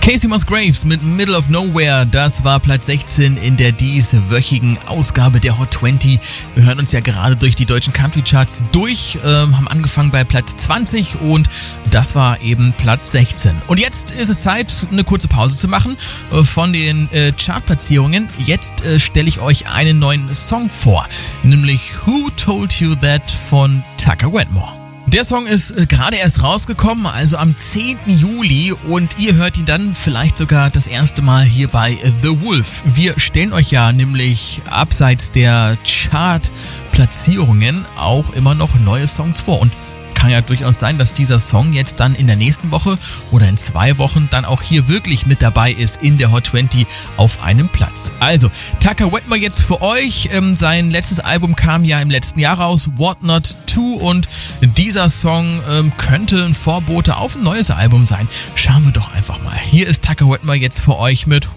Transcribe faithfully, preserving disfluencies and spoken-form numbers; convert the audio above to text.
Casey Musgraves mit Middle of Nowhere, das war Platz sechzehn in der dieswöchigen Ausgabe der Hot zwanzig. Wir hören uns ja gerade durch die deutschen Country Charts durch, äh, haben angefangen bei Platz zwanzig und das war eben Platz sechzehn. Und jetzt ist es Zeit, eine kurze Pause zu machen äh, von den äh, Chartplatzierungen. Jetzt äh, stelle ich euch einen neuen Song vor, nämlich Who Told You That von Tucker Wetmore. Der Song ist äh, gerade erst rausgekommen, also am zehnten Juli, und ihr hört ihn dann vielleicht sogar das erste Mal hier bei The Wolf. Wir stellen euch ja nämlich abseits der Chart-Platzierungen auch immer noch neue Songs vor, und kann ja durchaus sein, dass dieser Song jetzt dann in der nächsten Woche oder in zwei Wochen dann auch hier wirklich mit dabei ist in der Hot zwanzig auf einem Platz. Also, Tucker Wetmore jetzt für euch. Ähm, sein letztes Album kam ja im letzten Jahr raus, What Not To, und dieser Song ähm, könnte ein Vorbote auf ein neues Album sein. Schauen wir doch einfach mal. Hier ist Tucker Wetmore jetzt für euch mit